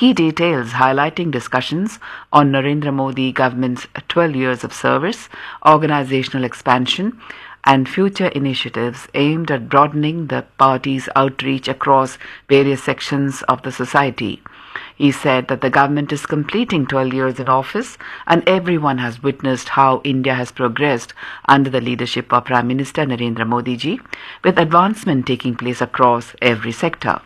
key details highlighting discussions on Narendra Modi government's 12 years of service, organizational expansion, and future initiatives aimed at broadening the party's outreach across various sections of the society. He said that the government is completing 12 years in office and everyone has witnessed how India has progressed under the leadership of Prime Minister Narendra Modi ji, with advancement taking place across every sector.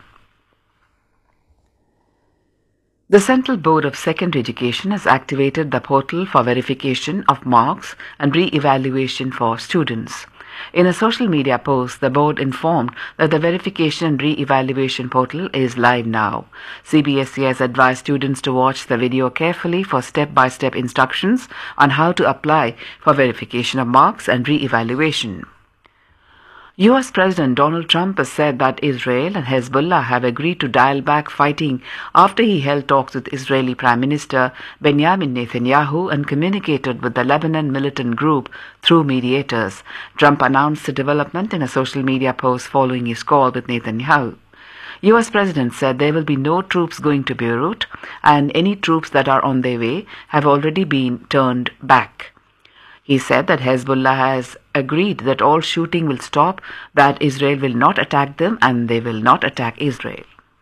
The Central Board of Secondary Education has activated the portal for verification of marks and re-evaluation for students. In a social media post, the board informed that the verification and re-evaluation portal is live now. CBSE has advised students to watch the video carefully for step-by-step instructions on how to apply for verification of marks and re-evaluation. US President Donald Trump has said that Israel and Hezbollah have agreed to dial back fighting after he held talks with Israeli Prime Minister Benjamin Netanyahu and communicated with the Lebanon militant group through mediators. Trump announced the development in a social media post following his call with Netanyahu. US President said there will be no troops going to Beirut and any troops that are on their way have already been turned back. He said that Hezbollah has agreed that all shooting will stop, that Israel will not attack them and they will not attack Israel.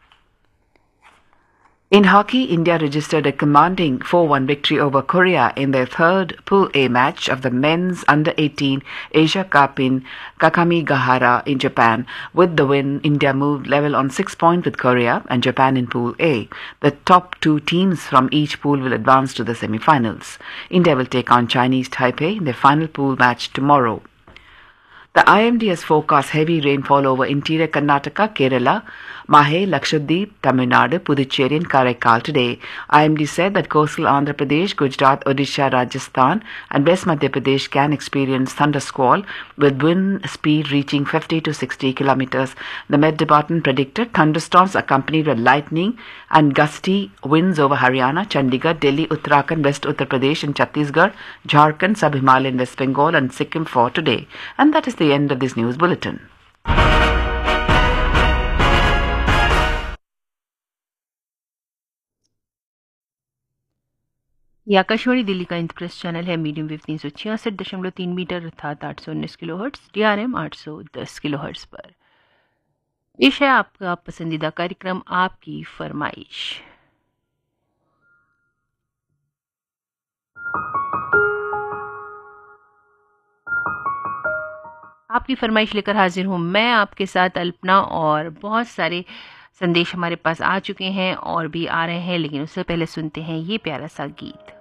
In hockey, India registered a commanding 4-1 victory over Korea in their third Pool A match of the men's Under-18 Asia Cup in Kakamigahara in Japan. With the win, India moved level on 6 points with Korea and Japan in Pool A. The top two teams from each pool will advance to the semi-finals. India will take on Chinese Taipei in their final pool match tomorrow. The IMD has forecast heavy rainfall over interior Karnataka, Kerala, Mahe, Lakshadweep, Tamil Nadu, Puducherry and Karaikal today. IMD said that coastal Andhra Pradesh, Gujarat, Odisha, Rajasthan and West Madhya Pradesh can experience thunder squall with wind speed reaching 50 to 60 kilometers. The Met Department predicted thunderstorms accompanied with lightning and gusty winds over Haryana, Chandigarh, Delhi, Uttarakhand, West Uttar Pradesh and Chhattisgarh, Jharkhand, Sub-Himalayan West Bengal and Sikkim for today. And that is the end of this news bulletin. ये आकाशवाणी दिल्ली का interest channel है medium wave 366.3 metre अर्थात 819 kilohertz, DRM 810 kilohertz पर। पेश है आपका पसंदीदा कार्यक्रम आपकी फरमाइश। आपकी फरमाइश लेकर हाजिर हूँ मैं आपके साथ अल्पना, और बहुत सारे संदेश हमारे पास आ चुके हैं और भी आ रहे हैं, लेकिन उससे पहले सुनते हैं ये प्यारा सा गीत।